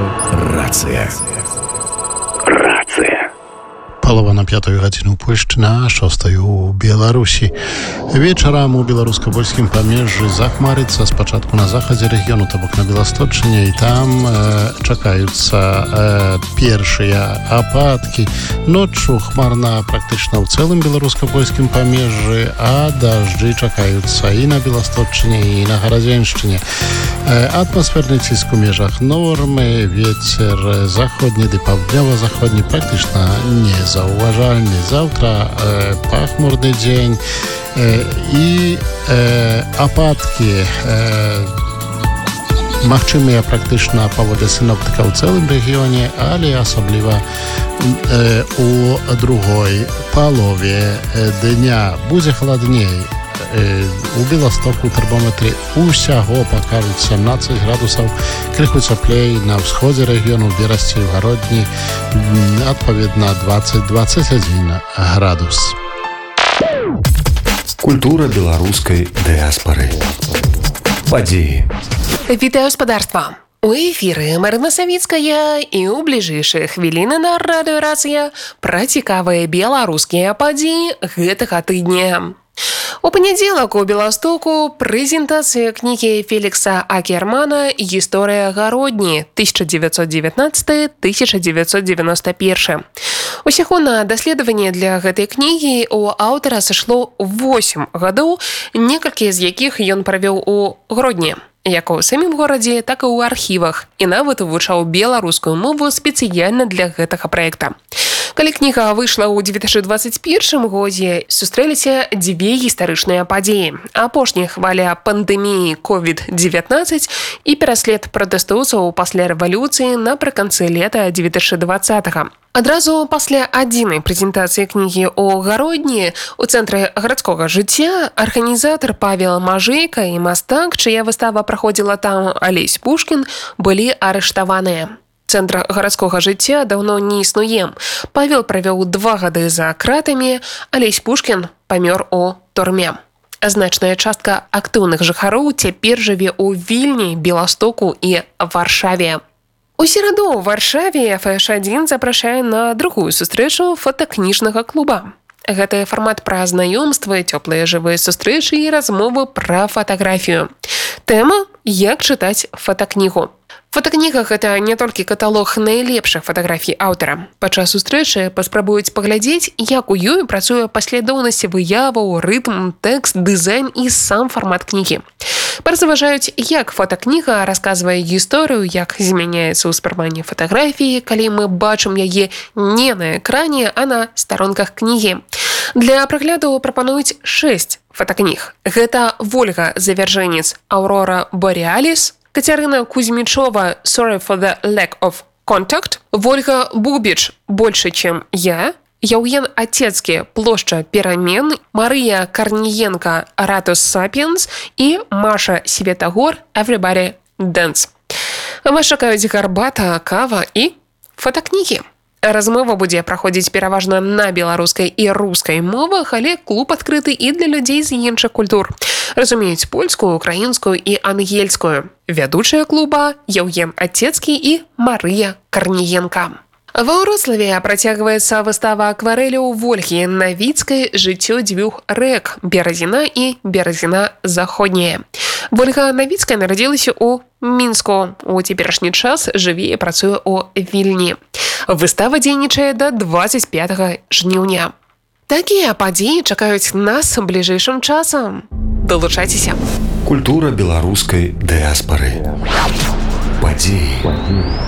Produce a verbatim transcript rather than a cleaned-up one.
Рацыя. Рацыя. Палова на пятую гадзіну Польшчы, на шостую у Беларусі. Вечарам у беларуска-польскім памежжы захмарыцца спачатку на захадзе рэгіёну, то бок на Беласточчыне, і там э, чакаюцца э, першыя ападкі. Ноччу хмарна практычна ў цэлым беларуска-польскім памежжы, а дажджы чакаюцца і на Беласточчыне, і на Гарадзеншчыне. Э, атмасферны ціск у межах нормы, вецер заходні ды паўднёва-заходні практычна не заўважальны. Заўтра э, пахмурны дзень э, і э, ападкі э, магчымыя практычна паводле сіноптыка ў цэлым рэгіёне, але асабліва э, у другой палове дня. Будзе халадней. У Беластоку ў тэрмометры усяго пакажуць сямнаццаць градусаў, крыху цяплей на ўсходзе рэгіёну, в Берасці, в Гародні, адпаведна дваццаць - дваццаць адзін градус. Культура беларускай дыяспары. Падзеі. Вітаю спадарства! У эфіры Марына Савіцкая, і ў бліжэйшыя хвіліны на радыё Рацыя пра цікавыя беларускія падзеі гэтага тыдня. У панядзелак у Беластоку прэзентацыя кнігі Фелікса Акермана «Гісторыя Гародні тысяча девятьсот девятнадцатый - тысяча девятьсот девяносто первый». Усяго на даследаванне для гэтай кнігі у аўтара сышло восем гадоў, некалькі з якіх ён правёў у Гродні, як у самім горадзе, так і ў архівах, і нават вывучаў беларускую мову спецыяльна для гэтага праекта. Калі кніга выйшла ў две тысячи двадцать первым годзе, сустрэліся дзве гістарычныя падзеі. Апошняя хваля пандэміі ковід дзевятнаццаць і пераслед пратэстоўцаў пасля рэвалюцыі напрыканцы лета две тысячи двадцатого. Адразу пасля адзінай прэзентацыі кнігі ў Гародні у цэнтры гарадскога жыцця арганізатар Павел Мажэйка і мастак, чыя выстава праходзіла там, Алесь Пушкін, былі арыштаваныя. Цэнтр гарадскога жыцця даўно не існуе. Павел правёў два гады за кратамі, Алесь Пушкін памёр у турме. Значная частка актыўных жыхароў цяпер жыве ў Вільні, Беластоку і Варшаве. У сераду ў Варшаве эф эш адзін запрашае на другую сустрэчу фотакніжнага клуба. Гэта фармат пра знаёмствы, цёплыя жывыя сустрэчы і размовы пра фатаграфію. Тэма «Як чытаць фотакнігу». Фотакніга – гэта не толькі каталог найлепшых фатаграфій аўтара. Падчас сустрэчы паспрабуюць паглядзець, як у ёй працуе паслядоўнасць выяваў, рытм, тэкст, дызайн і сам фармат кнігі. Паразважаюць, як фотакніга расказвае гісторыю, як змяняецца ўспрыманне фатаграфіі, калі мы бачым яе не на экране, а на старонках кнігі. Для прагляду прапануюць шэсць фотакніг. Гэта Вольга Завяржэнец, Аўрора Бореаліс, Кацярына Кузьмічова «Sorry for the lack of contact», Вольга Бубіч «Больше, чем я», Яўген Ацецкі «Плошча перамен», Марыя Карніенка «Ратус Сапиенс» і Маша Светагор «Everybody Dance». Вас чакаюць гарбата, кава і фотакнігі. Размова будзе праходзіць пераважна на беларускай і рускай мовах, але клуб адкрыты і для людзей з іншых культур. Разумеюць польскую, украінскую і ангельскую. Вядучая клуба Яўген Ацецкі і Марыя Карніенка. Ва Ўроцлаве працягваецца выстава акварэляў Вольгі Навіцкай «Жыццё дзвюх рэк» Беразіна і Беразіна заходняя. Вольга Навіцкая нарадзілася ў Мінску. У цяперашні час жыве і працуе ў Вільні. Выстава дзейнічае да дваццаць пятага жніўня. Такія падзеі чакаюць нас бліжэйшым часам. Далучайцеся. Культура беларускай дыяспары. Падзеі.